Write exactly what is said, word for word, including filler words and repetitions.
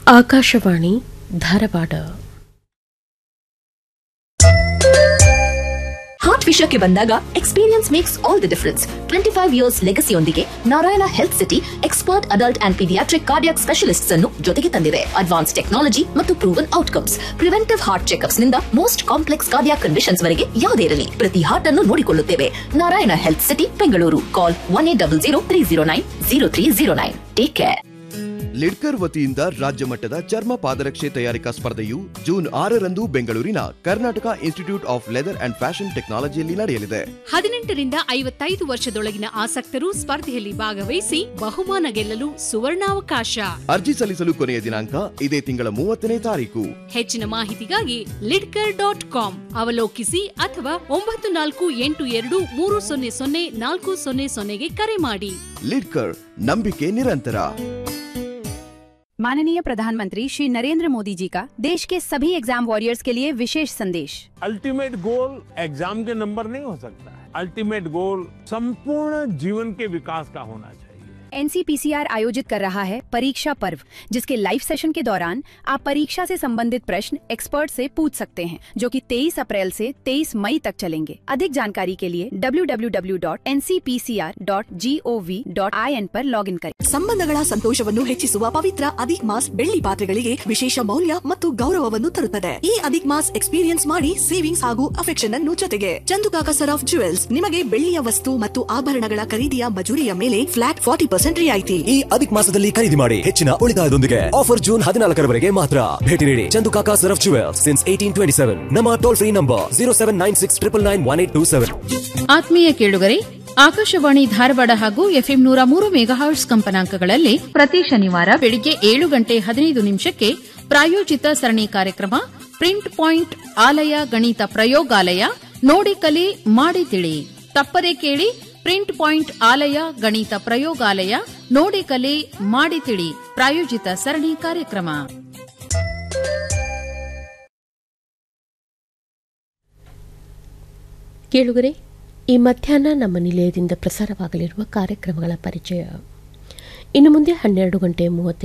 Akashvani Dharwad. Heart ವಿಷಯಕ್ಕೆ ಬಂದಾಗ experience makes all the difference. Twenty five years ಲೆಗಸಿಯೊಂದಿಗೆ Narayana health city expert adult and paediatric cardiac specialists ಅನ್ನು ಜೊತೆಗೆ ತಂದಿದೆ. Advance technology ಮತ್ತು proven outcomes. Preventive heart checkups ನಿಂದ most complex cardiac conditions ವರೆಗೆ ಯಾವುದೇ ಇರಲಿ, ಪ್ರತಿ ಹಾರ್ಟ್ ಅನ್ನು ನೋಡಿಕೊಳ್ಳುತ್ತೇವೆ. Narayana health city, Bengaluru. ಕಾಲ್ one eight double zero three zero nine zero three zero nine. Take care. Lidkar ವತಿಯಿಂದ ರಾಜ್ಯ ಮಟ್ಟದ ಚರ್ಮ ಪಾದರಕ್ಷೆ ತಯಾರಿಕಾ ಸ್ಪರ್ಧೆಯು ಜೂನ್ ಆರರಂದು ಬೆಂಗಳೂರಿನ Karnataka institute of leather and fashion ಟೆಕ್ನಾಲಜಿಯಲ್ಲಿ ನಡೆಯಲಿದೆ. ಹದಿನೆಂಟರಿಂದ ಐವತ್ತೈದು ವರ್ಷದೊಳಗಿನ ಆಸಕ್ತರು ಸ್ಪರ್ಧೆಯಲ್ಲಿ ಭಾಗವಹಿಸಿ ಬಹುಮಾನ ಗೆಲ್ಲಲು ಸುವರ್ಣಾವಕಾಶ. ಅರ್ಜಿ ಸಲ್ಲಿಸಲು ಕೊನೆಯ ದಿನಾಂಕ ಇದೇ ತಿಂಗಳ ಮೂವತ್ತನೇ ತಾರೀಕು. ಹೆಚ್ಚಿನ ಮಾಹಿತಿಗಾಗಿ ಲಿಡ್ಕರ್ ಡಾಟ್ ಕಾಮ್ ಅವಲೋಕಿಸಿ ಅಥವಾ ಒಂಬತ್ತು ನಾಲ್ಕು ಎಂಟು ಎರಡು ಮೂರು ಸೊನ್ನೆ ಸೊನ್ನೆ ನಾಲ್ಕು ಸೊನ್ನೆ ಸೊನ್ನೆಗೆ ಕರೆ ಮಾಡಿ. ಲಿಡ್ಕರ್, ನಂಬಿಕೆ ನಿರಂತರ. माननीय प्रधानमंत्री श्री नरेंद्र मोदी जी का देश के सभी एग्जाम वॉरियर्स के लिए विशेष संदेश. अल्टीमेट गोल एग्जाम के नंबर नहीं हो सकता है. अल्टीमेट गोल संपूर्ण जीवन के विकास का होना चाहिए. एनसीपीसीआर आयोजित कर रहा है परीक्षा पर्व, जिसके लाइव सेशन के दौरान आप परीक्षा से संबंधित प्रश्न एक्सपर्ट से पूछ सकते हैं, जो कि तेईस अप्रैल से तेईस मई तक चलेंगे. अधिक जानकारी के लिए W W W dot N C P C R dot G O V dot I N पर लॉग इन करें. ಸಂಬಂಧಗಳ ಸಂತೋಷವನ್ನು ಹೆಚ್ಚಿಸುವ ಪವಿತ್ರ ಅಧಿಕ್ ಮಾಸ್ ಬೆಳ್ಳಿ ಪಾತ್ರೆಗಳಿಗೆ ವಿಶೇಷ ಮೌಲ್ಯ ಮತ್ತು ಗೌರವವನ್ನು ತರುತ್ತದೆ. ಈ ಅಧಿಕ್ ಮಾಸ್ ಎಕ್ಸ್ಪೀರಿಯನ್ಸ್ ಮಾಡಿ ಸೇವಿಂಗ್ಸ್ ಹಾಗೂ ಅಫೆಕ್ಷನ್ ಅನ್ನು ಜೊತೆಗೆ ಚಂದುಕಾಕ ಸರಾಫ್ ಜುವೆಲ್ಸ್ ನಿಮಗೆ ಬೆಳ್ಳಿಯ ವಸ್ತು ಮತ್ತು ಆಭರಣಗಳ ಖರೀದಿಯ ಮಜೂರಿಯ ಮೇಲೆ ಫ್ಲಾಟ್ ಫಾರ್ಟಿ ಪರ್ಸೆಂಟ್ ರಿಯಾಯಿತಿ. ಈ ಅಧಿಕ್ ಮಾಸದಲ್ಲಿ ಖರೀದಿ ಮಾಡಿ ಹೆಚ್ಚಿನ ಉಳಿತಾಯದೊಂದಿಗೆ. ಆಫರ್ ಜೂನ್ ಹದಿನಾಲ್ಕರವರೆಗೆ ಮಾತ್ರ. ಭೇಟಿ ನೀಡಿ Chandukaka Saraf jewels since eighteen twenty seven. ನಮ್ಮ toll free number zero seven nine six triple nine one eight two seven. ಆತ್ಮೀಯ ಕೇಳುಗರೆ, ಆಕಾಶವಾಣಿ ಧಾರವಾಡ ಹಾಗೂ ಎಫ್ಎಂ ನೂರ ಮೂರು ಮೆಗಾಹರ್ಟ್ಸ್ ಕಂಪನಾಂಕಗಳಲ್ಲಿ ಪ್ರತಿ ಶನಿವಾರ ಬೆಳಿಗ್ಗೆ ಏಳು ಗಂಟೆ ಹದಿನೈದು ನಿಮಿಷಕ್ಕೆ ಪ್ರಾಯೋಜಿತ ಸರಣಿ ಕಾರ್ಯಕ್ರಮ ಪ್ರಿಂಟ್ ಪಾಯಿಂಟ್ ಆಲಯ ಗಣಿತ ಪ್ರಯೋಗಾಲಯ ನೋಡಿ ಕಲಿ ಮಾಡಿ ತಿಳಿ. ತಪ್ಪದೇ ಕೇಳಿ. ಪ್ರಿಂಟ್ ಪಾಯಿಂಟ್ ಆಲಯ ಗಣಿತ ಪ್ರಯೋಗಾಲಯ ನೋಡಿ ಕಲಿ ಮಾಡಿ ತಿಳಿ ಪ್ರಾಯೋಜಿತ ಸರಣಿ ಕಾರ್ಯಕ್ರಮ. ಕೇಳುಗರೆ, ಈ ಮಧ್ಯಾಹ್ನ ನಮ್ಮ ನಿಲಯದಿಂದ ಪ್ರಸಾರವಾಗಲಿರುವ ಕಾರ್ಯಕ್ರಮಗಳ ಪರಿಚಯ. ಇನ್ನು ಮುಂದೆ ಹನ್ನೆರಡು ಗಂಟೆ ಮೂವತ್ತು